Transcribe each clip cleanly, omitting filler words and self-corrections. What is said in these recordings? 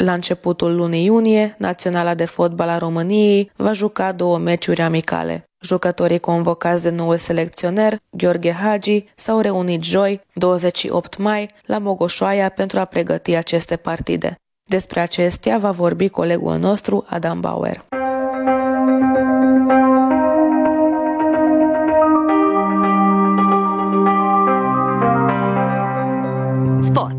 La începutul lunii iunie, Naționala de Fotbal a României va juca 2 meciuri amicale. Jucătorii convocați de noul selecționer, Gheorghe Hagi, s-au reunit joi, 28 mai, la Mogoșoaia pentru a pregăti aceste partide. Despre acestea va vorbi colegul nostru, Adam Bauer. Sport.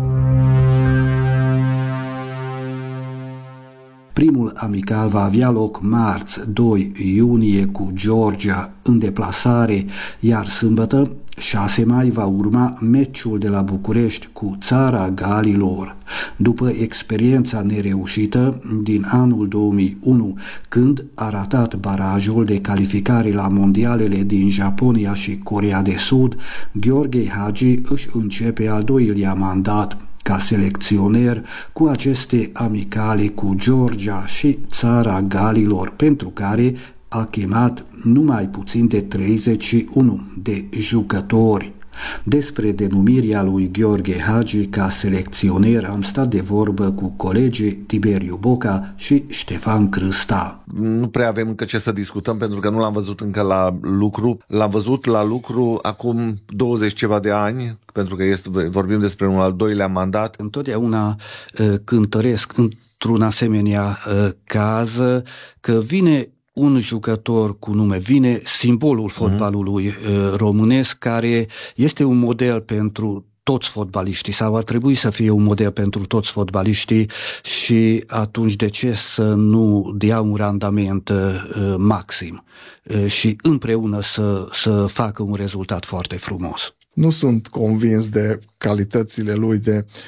Primul amical va avea loc marți, 2 iunie, cu Georgia în deplasare, iar sâmbătă, 6 mai, va urma meciul de la București cu Țara Galilor. După experiența nereușită din anul 2001, când a ratat barajul de calificare la mondialele din Japonia și Coreea de Sud, Gheorghe Hagi își începe al 2-lea mandat ca selecționer cu aceste amicale cu Georgia și Țara Galilor, pentru care a chemat numai puțin de 31 de jucători. Despre denumirea lui Gheorghe Hagi ca selecționer am stat de vorbă cu colegii Tiberiu Boca și Ștefan Crâsta. Nu prea avem încă ce să discutăm pentru că nu l-am văzut încă la lucru. L-am văzut la lucru acum 20 ceva de ani, pentru că vorbim despre un al 2-lea mandat. Întotdeauna cântăresc într-un asemenea caz că vine un jucător cu nume, vine simbolul fotbalului românesc, care este un model pentru toți fotbaliștii sau ar trebui să fie un model pentru toți fotbaliștii și atunci de ce să nu dea un randament maxim și împreună să facă un rezultat foarte frumos. Nu sunt convins de calitățile lui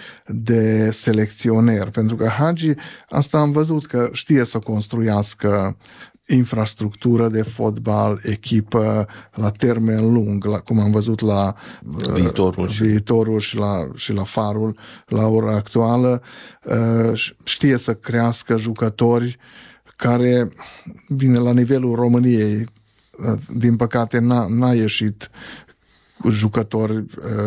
de selecționer, pentru că Hagi, asta am văzut că știe să construiască infrastructură de fotbal, echipă la termen lung, cum am văzut la Viitorul și la Farul la ora actuală. Știe să crească jucători care, bine, la nivelul României, din păcate n-a ieșit cu jucători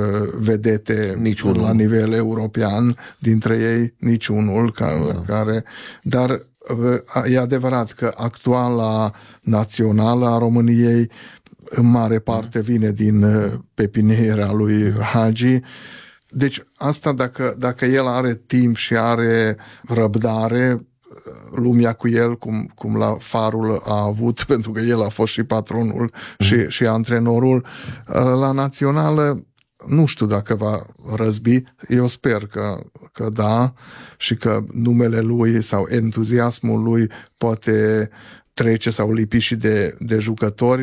vedete niciunul la nivel european, dintre ei niciunul care, dar e adevărat că actuala națională a României în mare parte vine din pepiniera lui Hagi. Deci asta dacă el are timp și are răbdare, lumea cu el, cum la Farul a avut, pentru că el a fost și patronul și antrenorul, la națională nu știu dacă va răzbi, eu sper că da, și că numele lui sau entuziasmul lui poate trece sau lipi și de jucători.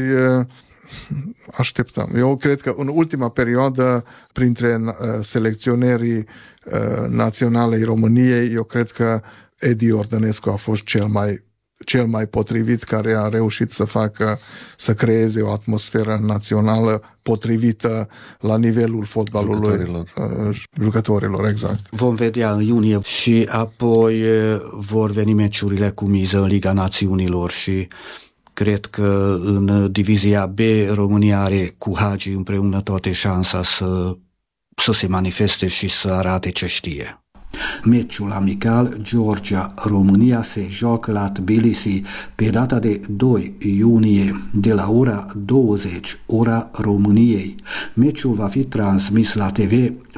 Așteptăm. Eu cred că în ultima perioadă, printre selecționerii naționalei României, eu cred că Edi Ordănescu a fost cel mai potrivit, care a reușit să creeze o atmosferă națională potrivită la nivelul fotbalului jucătorilor, exact. Vom vedea în iunie și apoi vor veni meciurile cu miză în Liga Națiunilor și cred că în divizia B România are cu Hagi împreună toate șansa să se manifeste și să arate ce știe. Meciul amical Georgia-România se joacă la Tbilisi pe data de 2 iunie de la ora 20, ora României. Meciul va fi transmis la TV